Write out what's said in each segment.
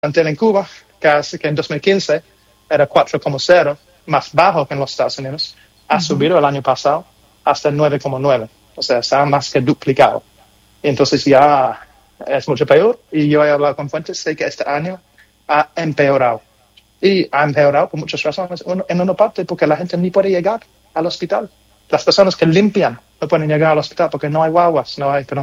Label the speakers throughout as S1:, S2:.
S1: en Cuba, casi que en 2015 era 4,0, más bajo que en los Estados Unidos, ha subido el año pasado hasta 9,9. O sea, se ha más que duplicado. Entonces ya es mucho peor. Y yo he hablado con fuentes, sé que este año ha empeorado. Y ha empeorado por muchas razones. En una parte, porque la gente ni puede llegar al hospital. Las personas que limpian no pueden llegar al hospital porque no hay guaguas, no hay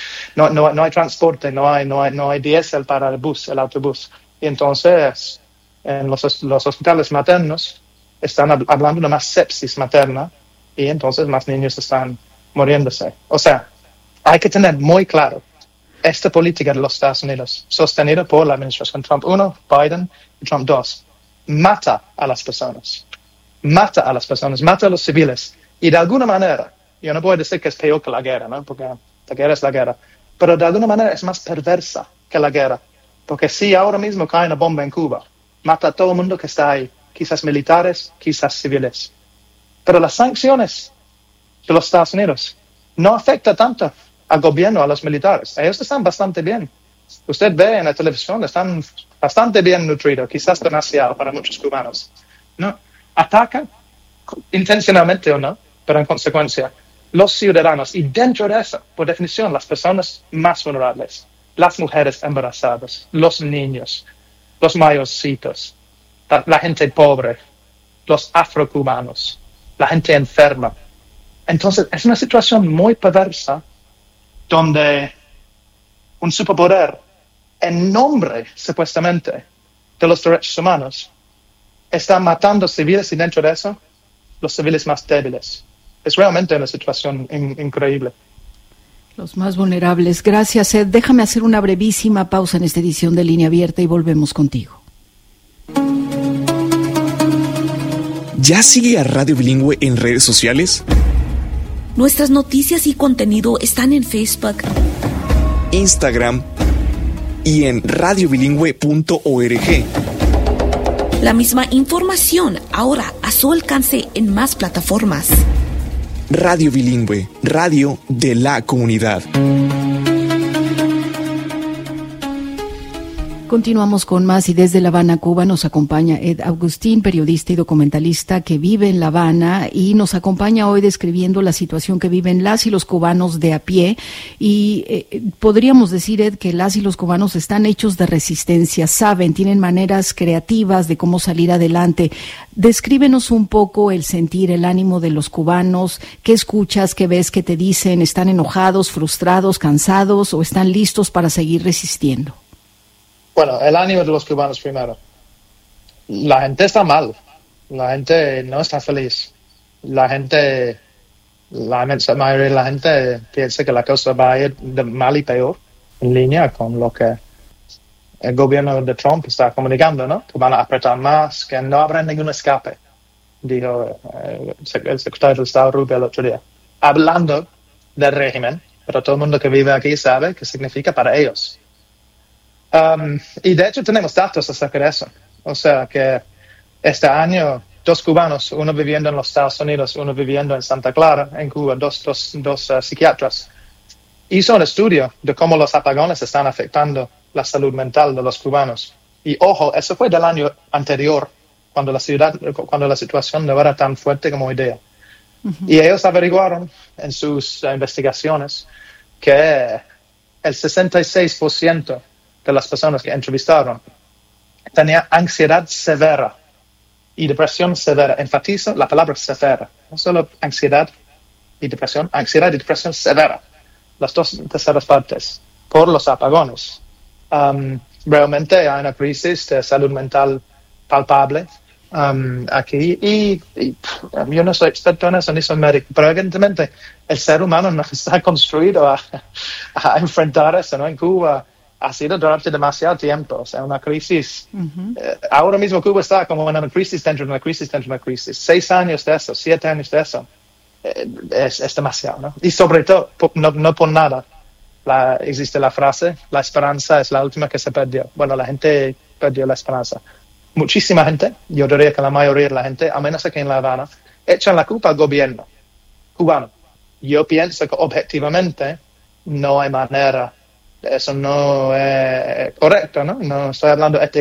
S1: transporte, no hay diésel para el autobús. Y entonces, en los hospitales maternos están hablando de más sepsis materna y entonces más niños están muriéndose. O sea, hay que tener muy claro esta política de los Estados Unidos, sostenida por la administración Trump 1, Biden y Trump 2, mata a las personas, mata a los civiles. Y de alguna manera, yo no puedo decir que es peor que la guerra, ¿no? Porque la guerra es la guerra, pero de alguna manera es más perversa que la guerra. Porque si ahora mismo cae una bomba en Cuba, mata a todo el mundo que está ahí, quizás militares, quizás civiles. Pero las sanciones de los Estados Unidos no afectan tanto al gobierno, a los militares. Ellos están bastante bien. Usted ve en la televisión, están bastante bien nutridos, quizás demasiado para muchos cubanos. No, atacan intencionalmente o no, pero en consecuencia, los ciudadanos, y dentro de eso, por definición, las personas más vulnerables, las mujeres embarazadas, los niños, los mayorcitos, la gente pobre, los afrocubanos, la gente enferma. Entonces, es una situación muy perversa donde un superpoder, en nombre, supuestamente, de los derechos humanos, está matando civiles y dentro de eso, los civiles más débiles. Es realmente una situación increíble.
S2: Los más vulnerables. Gracias, Ed. Déjame hacer una brevísima pausa en esta edición de Línea Abierta y volvemos contigo.
S3: ¿Ya sigue a Radio Bilingüe en redes sociales?
S4: Nuestras noticias y contenido están en Facebook,
S3: Instagram y en radiobilingüe.org.
S4: La misma información ahora a su alcance en más plataformas.
S3: Radio Bilingüe, radio de la comunidad.
S2: Continuamos con más y desde La Habana, Cuba, nos acompaña Ed Agustín, periodista y documentalista que vive en La Habana y nos acompaña hoy describiendo la situación que viven las y los cubanos de a pie. Y podríamos decir, Ed, que las y los cubanos están hechos de resistencia, saben, tienen maneras creativas de cómo salir adelante. Descríbenos un poco el sentir, el ánimo de los cubanos. ¿Qué escuchas, qué ves, qué te dicen? ¿Están enojados, frustrados, cansados o están listos para seguir resistiendo?
S1: Bueno, el ánimo de los cubanos primero. La gente está mal. La gente no está feliz. La inmensa mayoría de la gente piensa que la cosa va a ir de mal y peor, en línea con lo que el gobierno de Trump está comunicando, ¿no? Que van a apretar más, que no habrá ningún escape, dijo el secretario de Estado Rubio el otro día. Hablando del régimen, pero todo el mundo que vive aquí sabe qué significa para ellos. Y de hecho tenemos datos acerca de eso. O sea que este año 2 cubanos, uno viviendo en los Estados Unidos, uno viviendo en Santa Clara, en Cuba, dos psiquiatras, hizo un estudio de cómo los apagones están afectando la salud mental de los cubanos. Y ojo, eso fue del año anterior, cuando la situación no era tan fuerte como hoy día. Uh-huh. Y ellos averiguaron en sus investigaciones que el 66% de las personas que entrevistaron tenía ansiedad severa y depresión severa. Enfatizo la palabra severa, no solo ansiedad y depresión severa, las 2 terceras partes, por los apagones. Realmente hay una crisis de salud mental palpable aquí y yo no soy experto en eso, ni soy médico, pero evidentemente el ser humano no está construido a enfrentar eso, ¿no? En Cuba ha sido durante demasiado tiempo, o sea, una crisis. Uh-huh. Ahora mismo Cuba está como en una crisis dentro de una crisis dentro de una crisis. 6 años de eso, 7 años de eso, es demasiado, ¿no? Y sobre todo, no por nada, existe la frase, la esperanza es la última que se perdió. Bueno, la gente perdió la esperanza. Muchísima gente, yo diría que la mayoría de la gente, a menos aquí en La Habana, echan la culpa al gobierno cubano. Yo pienso que objetivamente no hay manera Eso no es correcto, ¿no? No estoy hablando